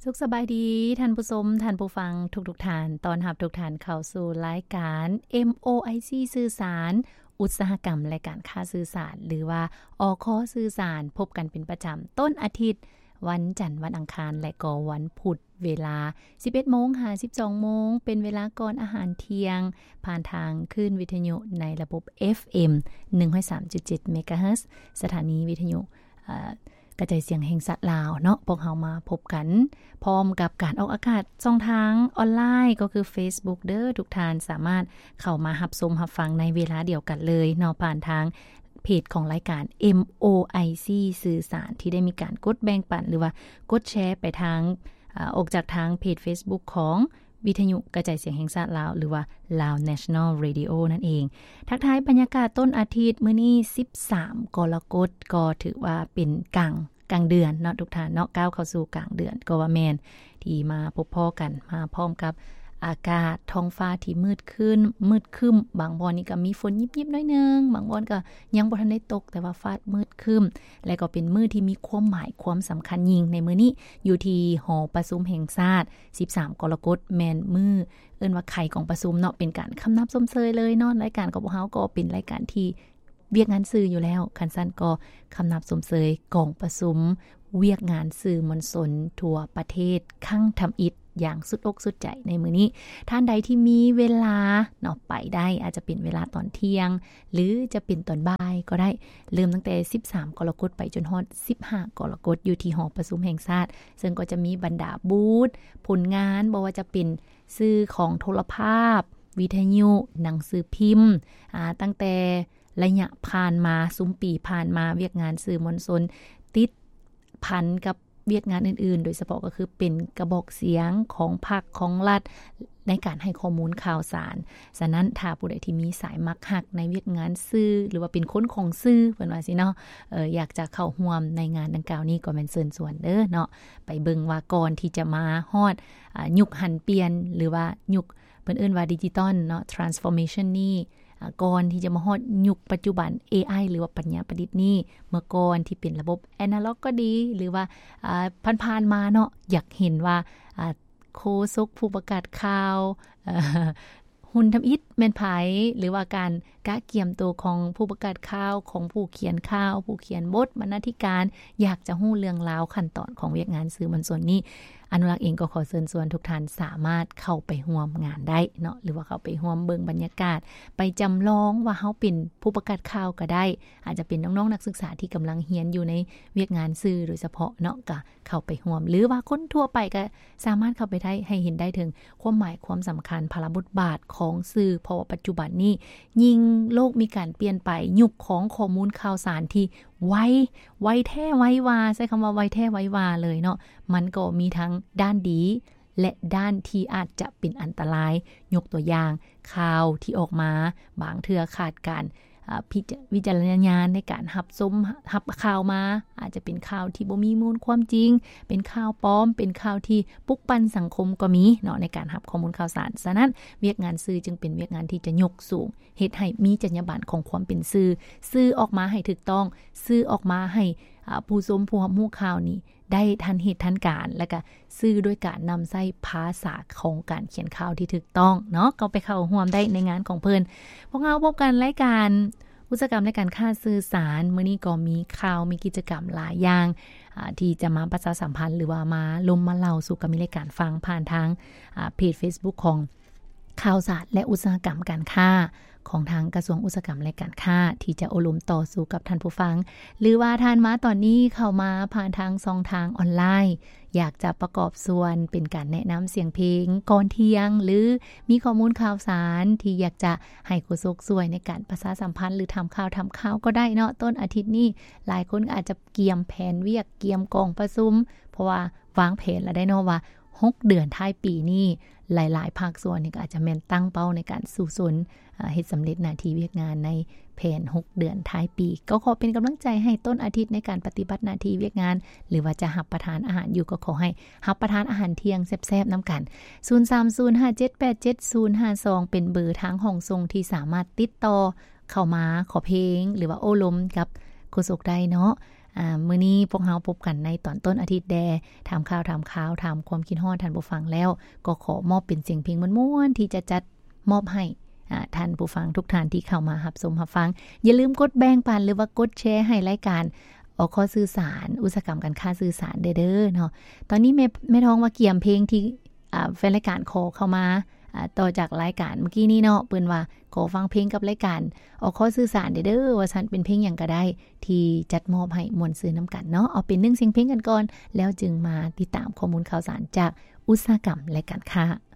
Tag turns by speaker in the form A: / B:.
A: สุขสบายดีท่านผู้ชมท่านผู้ฟังทุกท่านต้อนรับทุกท่านเข้าสู่รายการ MOIC สื่อสารอุตสาหกรรมและการค้าสื่อสารหรือว่าอคสื่อสารพบกันเป็นประจำต้นอาทิตย์วันจันทร์วันอังคารและก็วันพุธเวลา 11:00 น. หา 12:00 น. เป็นเวลาก่อนอาหารเที่ยงผ่านทางคลื่นวิทยุในระบบ FM 103.7 เมกะเฮิรตซ์สถานีวิทยุกระจายเสียงแห่งสัตว์ลาวเนาะพวกเฮามาพบกันพร้อมกับการออกอากาศช่องทางออนไลน์ก็คือ Facebook เด้อทุกท่านสามารถเข้ามารับชมรับฟังในเวลาเดียวกันเลยเนาะผ่านทางเพจของรายการ MOIC สื่อสารที่ได้มีการกดแบ่งปันหรือว่ากดแชร์ไปทางออกจากทางเพจ Facebook ของวิทยุกระจายเสียงแห่งชาติลาวหรือว่า Lao National Radio นั่นเองทักทายบรรยากาศต้นอาทิตย์มื้อนี้13กรกฎาคมก็ถือว่าเป็นกลางเดือนเนาะทุกท่านเนาะก้าวเข้าสู่กลางเดือนก็ว่าแม่นที่มาพบพ้อกันมาพร้อมกับอากาศท้องฟ้าที่มืดครึ้มบางบ่อนนี่ก็มีฝนยิบๆน้อยนึงบางบ่อนก็ยังบ่ทันได้ตกแต่ว่าฟ้ามืดครึ้มและก็เป็นมื้อที่มีความหมายความสำคัญยิ่งในมื้อนี้อยู่ที่หอประชุมแห่งชาติ13กรกฎาคมแม่นมื้อเอิ้นว่าไข่ของประชุมเนาะเป็นการคำนับชมเชยเลยเนาะรายการของพวกเฮาก็เป็นรายการที่เวียกงานสื่ออยู่แล้วคันซั่นก็คำนับชมเชยกองประชุมเวียกงานสื่อมวลชนทั่วประเทศคั่งทำอิฐอย่างสุดอกสุดใจในมื้อนี้ท่านใดที่มีเวลาเนาะไปได้อาจจะเป็นเวลาตอนเที่ยงหรือจะเป็นตอนบ่ายก็ได้เริ่มตั้งแต่13กรกฎาคมไปจนฮอด15กรกฎาคมอยู่ที่หอประชุมแห่งชาติซึ่งก็จะมีบรรดาบูธผลงานบ่ว่าจะเป็นสื่อของโทรภาพวิทยุหนังสือพิมพ์ตั้งแต่ระยะผ่านมาซุ้มปีผ่านมาเวียกงานสื่อมวลชนติดพันกับเวียกงานอื่นๆโดยเฉพาะก็คือเป็นกระบอกเสียงของพรรคของรัฐในการให้ข้อมูลข่าวสารฉะนั้นถ้าผู้ใดที่มีสายมักฮักในเวียกงานสื่อหรือว่าเป็นคนของสื่อเพิ่นว่าสิเนาะอยากจะเข้าร่วมในงานดังกล่าวนี้ก็แม่นเชิญชวนเด้อเนาะไปเบิ่งว่าก่อนที่จะมาฮอดยุคหันเปลี่ยนหรือว่ายุคเพิ่นเอิ้นว่าดิจิทัลเนาะ transformation นี้ก่อนที่จะมาฮอดยุคปัจจุบัน AI หรือว่าปัญญาประดิษฐ์นี่เมื่อก่อนที่เป็นระบบแอนาล็อกก็ดีหรือว่าผ่านๆมาเนาะอยากเห็นว่าโฆษกผู้ประกาศข่าวหุ่นทำอิฐแม่นไผหรือว่าการกะเกียมตัวของผู้ประกาศข่าวของผู้เขียนข่าวผู้เขียนบทบรรณาธิการอยากจะฮู้เรื่องราวขั้นตอนของเวียกงานสื่อมวลชนนี้อนุรักษ์เองก็ขอเชิญชวนทุกท่านสามารถเข้าไปร่วมงานได้เนาะหรือว่าเข้าไปร่วมเบิ่งบรรยากาศไปจำลองว่าเฮาเป็นผู้ประกาศข่าวก็ได้อาจจะเป็นน้องๆนักศึกษาที่กำลังเรียนอยู่ในเวียกงานสื่อโดยเฉพาะเนาะก็เข้าไปร่วมหรือว่าคนทั่วไปก็สามารถเข้าไปได้ให้เห็นได้ถึงความหมายความสำคัญพลบทบาทของสื่อเพราะว่าปัจจุบันนี้ยิ่งโลกมีการเปลี่ยนไปยุคของข้อมูลข่าวสารที่ไวแท้ไววาใช้คำว่าไวแท้ไววาเลยเนาะมันก็มีทั้งด้านดีและด้านที่อาจจะเป็นอันตรายยกตัวอย่างข่าวที่ออกมาบางเทื่อขาดการวิจารณญาณในการรับข่าวมาอาจจะเป็นข่าวที่บ่มีมูลความจริงเป็นข่าวปลอมเป็นข่าวที่ปลุกปั่นสังคมก็มีเนาะในการรับข้อมูลข่าวสารฉะนั้นเวียกงานสื่อจึงเป็นเวียกงานที่จะยกสูงเฮ็ดให้มีจรรยาบรรณของความเป็นสื่อออกมาให้ถูกต้องสื่อออกมาให้ผู้ชมผู้รับรู้ข่าวนี้ได้ทันเหตุทันการและก็สื่อด้วยการนำใช้ภาษาของการเขียนข่าวที่ถูกต้องเนาะก็ไปเข้าร่วมได้ในงานของเพิ่นพวกเราพบกันรายการอุตสาหกรรมในการค้าสื่อสารมื้อนี้ก็มีข่าวมีกิจกรรมหลายอย่างที่จะมาประชาสัมพันธ์หรือว่ามาลมมาเล่าสู่กันมีรายการฟังผ่านทางเพจ Facebook ของข่าวสารและอุตสาหกรรมการค้าของทางกระทรวงอุตสาหกรรมและการค้าที่จะอบรมต่อสู่กับท่านผู้ฟังหรือว่าท่านมาตอนนี้เข้ามาผ่านทางช่องทางออนไลน์อยากจะประกอบส่วนเป็นการแนะนำเสียงเพลงก่อนเที่ยงหรือมีข้อมูลข่าวสารที่อยากจะให้โฆษกช่วยในการประชาสัมพันธ์หรือทำข่าวก็ได้เนาะต้นอาทิตย์นี้หลายคนอาจจะเกียมแผนเวียกเกียมกองประชุมเพราะว่าวางแผนแล้วได้เนาะว่า6เดือนท้ายปีนี้หลายๆภาคส่วนนี่ก็อาจจะแม่นตั้งเป้าในการสู่สนเฮ็ดสำเร็จหน้าที่เวียกงานในแผน6เดือนท้ายปีก็ขอเป็นกำลังใจให้ต้นอาทิตย์ในการปฏิบัติหน้าที่เวียกงานหรือว่าจะรับประทานอาหารอยู่ก็ขอให้รับประทานอาหารเที่ยงแซ่บๆนำกัน0305787052เป็นเบอร์ทางห้องส่งที่สามารถติดต่อเข้ามาขอเพลงหรือว่าโอ้ลมกับโฆษกได้เนาะมื้อนี้พวกเฮาพบกันในตอนต้นอาทิตย์แดถามข่าวถามความคิดฮอดท่านผู้ฟังแล้วก็ขอมอบเป็นเสียงเพลงม่วนๆที่จะจัดมอบให้ท่านผู้ฟังทุกท่านที่เข้ามารับชมรับฟังอย่าลืมกดแบ่งปันหรือว่ากดแชร์ให้รายการอคสื่อสารอุตสาหกรรมการค้าสื่อสารเด้อเนาะตอนนี้แม่ท้องว่าเกี่ยมเพลงที่แฟนรายการขอเข้ามาต่อจากรายการเมื่อกี้นี้เนาะเปิ้นว่าขอฟังเพลงกับรายการอคสื่อสารเด้อว่าซั่นเป็นเพลงหยังก็ได้ที่จัดมอบให้มวลซื่นนํกันเนาะเอาเป็น1เสียงเพลงกันก่อนแล้วจึงมาติดตามข้อมูลข่าวสารจากอุตสาหกรรมและการค้า